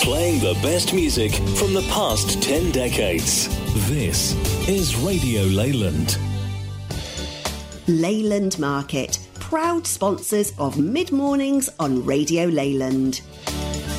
Playing the best music from the past 10 decades. This is Radio Leyland. Leyland Market, proud sponsors of Mid Mornings on Radio Leyland.